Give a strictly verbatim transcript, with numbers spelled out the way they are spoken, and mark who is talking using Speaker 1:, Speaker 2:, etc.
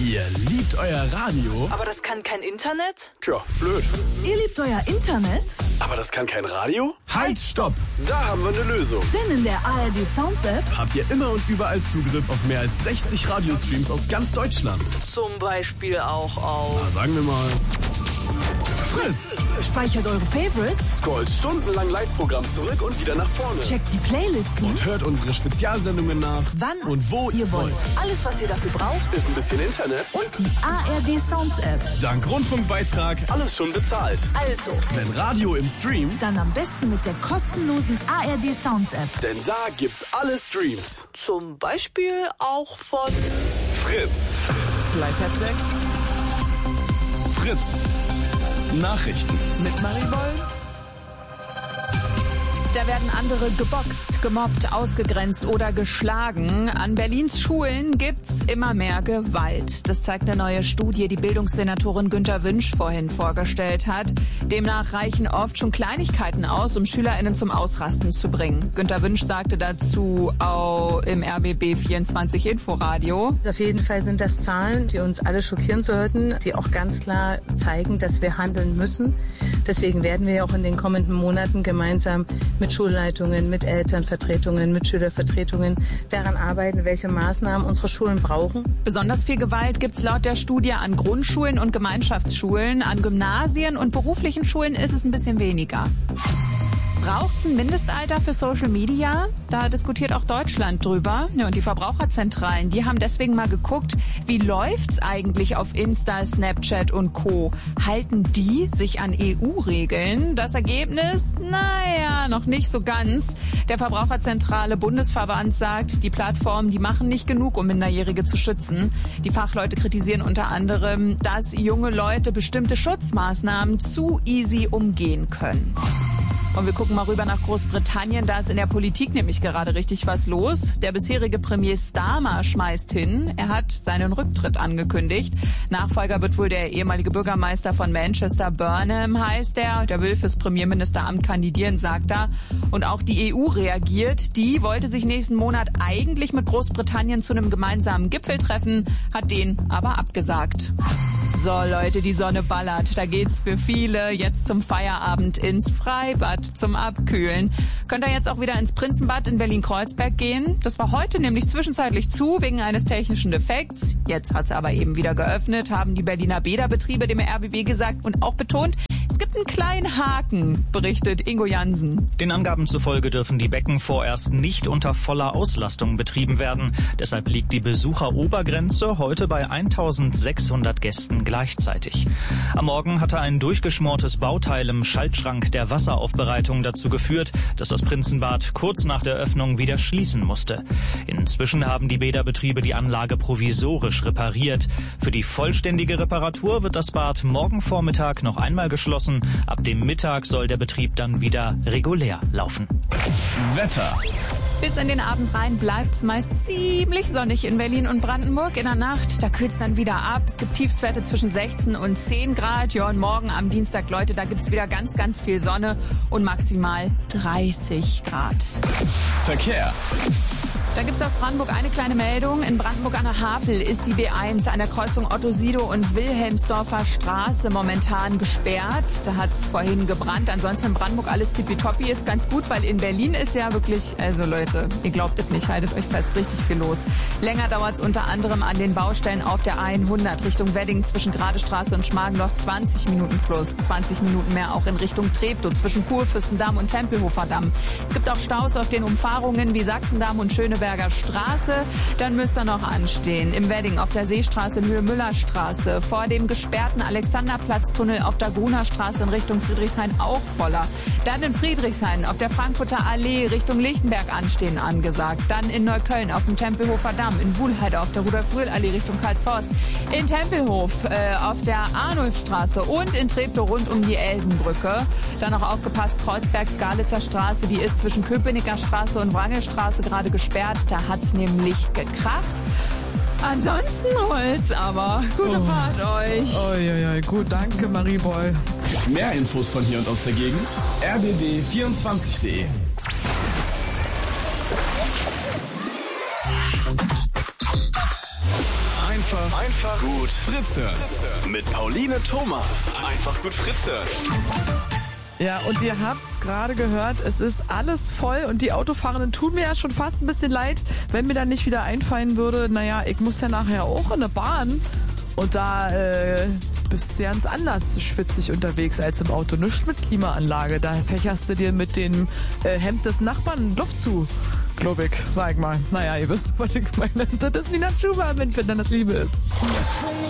Speaker 1: Ihr liebt euer Radio?
Speaker 2: Aber das kann kein Internet?
Speaker 1: Tja, blöd.
Speaker 2: Ihr liebt euer Internet?
Speaker 1: Aber das kann kein Radio? Halt, stopp! Da haben wir eine Lösung.
Speaker 2: Denn in der A R D Sounds App
Speaker 1: habt ihr immer und überall Zugriff auf mehr als sechzig Radiostreams aus ganz Deutschland.
Speaker 2: Zum Beispiel auch auf...
Speaker 1: Na, sagen wir mal... Fritz!
Speaker 2: Speichert eure Favorites,
Speaker 1: Scrollt stundenlang Live-Programm zurück und wieder nach vorne.
Speaker 2: checkt die Playlisten
Speaker 1: Und hört unsere Spezialsendungen nach,
Speaker 2: wann
Speaker 1: und wo
Speaker 2: ihr wollt. Alles, was ihr dafür braucht,
Speaker 1: Ist ein bisschen Internet
Speaker 2: und die A R D Sounds App.
Speaker 1: dank Rundfunkbeitrag alles schon bezahlt.
Speaker 2: Also,
Speaker 1: Wenn Radio im Stream,
Speaker 2: dann am besten mit der kostenlosen A R D Sounds App.
Speaker 1: denn da gibt's alle Streams.
Speaker 2: Zum Beispiel auch von...
Speaker 1: Fritz.
Speaker 2: Gleich halb sechs.
Speaker 1: Fritz. Nachrichten.
Speaker 2: Mit Maribol. Da werden andere geboxt, gemobbt, ausgegrenzt oder geschlagen. An Berlins Schulen gibt's immer mehr Gewalt. Das zeigt eine neue Studie, die Bildungssenatorin Günter Wünsch vorhin vorgestellt hat. Demnach reichen oft schon Kleinigkeiten aus, um SchülerInnen zum Ausrasten zu bringen. Günter Wünsch sagte dazu auch im R B B vierundzwanzig Inforadio.
Speaker 3: Auf jeden Fall sind das Zahlen, die uns alle schockieren sollten, die auch ganz klar zeigen, dass wir handeln müssen. Deswegen werden wir auch in den kommenden Monaten gemeinsam mit Schulleitungen, mit Elternvertretungen, mit Schülervertretungen daran arbeiten, welche Maßnahmen unsere Schulen brauchen.
Speaker 2: Besonders viel Gewalt gibt's laut der Studie an Grundschulen und Gemeinschaftsschulen. An Gymnasien und beruflichen Schulen ist es ein bisschen weniger. Braucht's ein Mindestalter für Social Media? Da diskutiert auch Deutschland drüber. Ja, und die Verbraucherzentralen, die haben deswegen mal geguckt, wie läuft's eigentlich auf Insta, Snapchat und Co. Halten die sich an E U-Regeln? Das Ergebnis? Naja, noch nicht so ganz. Der Verbraucherzentrale Bundesverband sagt, die Plattformen, die machen nicht genug, um Minderjährige zu schützen. Die Fachleute kritisieren unter anderem, dass junge Leute bestimmte Schutzmaßnahmen zu easy umgehen können. Und wir gucken mal rüber nach Großbritannien. Da ist in der Politik nämlich gerade richtig was los. Der bisherige Premier Starmer schmeißt hin. Er hat seinen Rücktritt angekündigt. Nachfolger wird wohl der ehemalige Bürgermeister von Manchester, Burnham heißt er. Der will fürs Premierministeramt kandidieren, sagt er. Und auch die E U reagiert. Die wollte sich nächsten Monat eigentlich mit Großbritannien zu einem gemeinsamen Gipfel treffen, hat den aber abgesagt. So Leute, die Sonne ballert. Da geht's für viele jetzt zum Feierabend ins Freibad zum Abkühlen. Könnt ihr jetzt auch wieder ins Prinzenbad in Berlin-Kreuzberg gehen? Das war heute nämlich zwischenzeitlich zu wegen eines technischen Defekts. Jetzt hat's aber eben wieder geöffnet, haben die Berliner Bäderbetriebe dem R B B gesagt und auch betont, es gibt einen kleinen Haken, berichtet Ingo Jansen.
Speaker 4: Den Angaben zufolge dürfen die Becken vorerst nicht unter voller Auslastung betrieben werden. Deshalb liegt die Besucherobergrenze heute bei eintausendsechshundert Gästen gleichzeitig. Am Morgen hatte ein durchgeschmortes Bauteil im Schaltschrank der Wasseraufbereitung dazu geführt, dass das Prinzenbad kurz nach der Öffnung wieder schließen musste. Inzwischen haben die Bäderbetriebe die Anlage provisorisch repariert. Für die vollständige Reparatur wird das Bad morgen Vormittag noch einmal geschlossen. Ab dem Mittag soll der Betrieb dann wieder regulär laufen.
Speaker 1: Wetter.
Speaker 2: Bis in den Abend rein bleibt's meist ziemlich sonnig in Berlin und Brandenburg. In der Nacht, da kühlt's dann wieder ab. Es gibt Tiefstwerte zwischen sechzehn und zehn Grad. Ja, und morgen am Dienstag, Leute, da gibt's wieder ganz, ganz viel Sonne und maximal dreißig Grad.
Speaker 1: Verkehr.
Speaker 2: Da gibt's aus Brandenburg eine kleine Meldung. In Brandenburg an der Havel ist die B eins an der Kreuzung Otto-Sido und Wilhelmsdorfer Straße momentan gesperrt. Da hat's vorhin gebrannt. Ansonsten in Brandenburg alles tippitoppi, ist ganz gut, weil in Berlin ist ja wirklich, also Leute, ihr glaubt es nicht, haltet euch fest, richtig viel los. Länger dauert's unter anderem an den Baustellen auf der A hundert Richtung Wedding zwischen Gradestraße und Schmargendorf zwanzig Minuten plus, zwanzig Minuten mehr auch in Richtung Treptow zwischen Kurfürstendamm und Tempelhofer Damm. Es gibt auch Staus auf den Umfahrungen wie Sachsendamm und Schöneberger Straße, dann müsst ihr noch anstehen. Im Wedding auf der Seestraße in Höhe Müllerstraße, vor dem gesperrten Alexanderplatztunnel auf der Gruner Straße in Richtung Friedrichshain auch voller. Dann in Friedrichshain auf der Frankfurter Allee Richtung Lichtenberg anstehen angesagt. Dann in Neukölln auf dem Tempelhofer Damm, in Wuhlheide auf der Rudolf-Rühl-Allee Richtung Karlshorst, in Tempelhof äh, auf der Arnulfstraße und in Treptow rund um die Elsenbrücke. Dann noch aufgepasst, Kreuzberg-Skalitzer Straße, die ist zwischen Köpenicker Straße und Wrangelstraße gerade gesperrt. Da hat's nämlich gekracht. Ansonsten rollt's aber. Gute oh. Fahrt euch.
Speaker 5: Oh, ja, ja. Gut, danke, Maribol.
Speaker 1: Mehr Infos von hier und aus der Gegend? R B B vierundzwanzig punkt de. Einfach, einfach gut Fritze. Mit Pauline Thomas. Einfach gut Fritze.
Speaker 5: Ja, und ihr habt's gerade gehört, es ist alles voll und die Autofahrenden tun mir ja schon fast ein bisschen leid, wenn mir dann nicht wieder einfallen würde, naja, ich muss ja nachher auch in der Bahn und da äh, bist du ganz anders schwitzig unterwegs als im Auto. Nichts mit Klimaanlage, da fächerst du dir mit dem äh, Hemd des Nachbarn Luft zu, glaub ich, sag mal. Naja, ihr wisst, was ich meine. Das ist wie Natschuba, wenn dann das Liebe ist.